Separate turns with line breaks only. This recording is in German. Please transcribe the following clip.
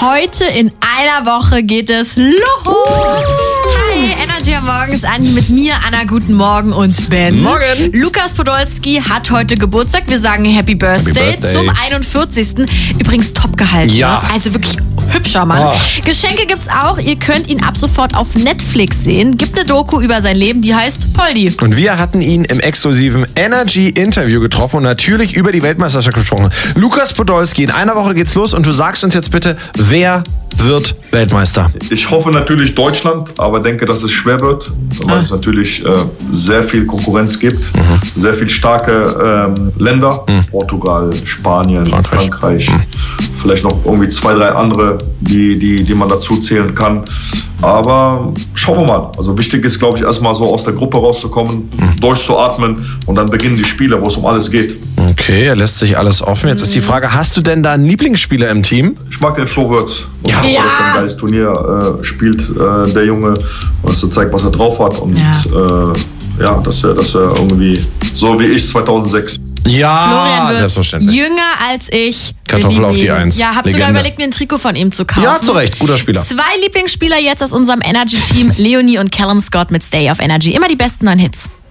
Heute in einer Woche geht es los. Hi, Energy am Morgen ist Andi mit mir, Anna, guten Morgen und Ben.
Morgen.
Lukas Podolski hat heute Geburtstag. Wir sagen Happy Birthday, zum 41. Übrigens top gehalten.
Ja.
Ne? Also wirklich hübscher Mann.
Oh.
Geschenke gibt's auch. Ihr könnt ihn ab sofort auf Netflix sehen. Gibt eine Doku über sein Leben, die heißt Poldi.
Und wir hatten ihn im exklusiven Energy-Interview getroffen und natürlich über die Weltmeisterschaft gesprochen. Lukas Podolski, in einer Woche geht's los und du sagst uns jetzt bitte, wer wird Weltmeister?
Ich hoffe natürlich Deutschland, aber denke, dass es schwer wird, weil es natürlich sehr viel Konkurrenz gibt, sehr viel starke Länder, Portugal, Spanien, Frankreich, vielleicht noch irgendwie 2, 3 andere, die man dazu zählen kann. Aber schauen wir mal. Also wichtig ist, glaube ich, erstmal so aus der Gruppe rauszukommen, durchzuatmen und dann beginnen die Spiele, wo es um alles geht.
Okay, er lässt sich alles offen. Jetzt ist die Frage, hast du denn da einen Lieblingsspieler im Team?
Ich mag den Flo Wirtz. Und
Ja.
dass er ein geiles Turnier spielt, der Junge, und dass er zeigt, was er drauf hat. Und dass er irgendwie so wie ich 2006.
Ja,
Florian Wirtz,
selbstverständlich.
jünger als ich.
Kartoffel auf die 1.
Ja, hab sogar
Legende.
überlegt, mir ein Trikot von ihm zu kaufen.
Ja, zu Recht, guter Spieler.
2 Lieblingsspieler jetzt aus unserem Energy-Team, Leonie und Callum Scott mit Stay auf Energy. Immer die besten neuen Hits.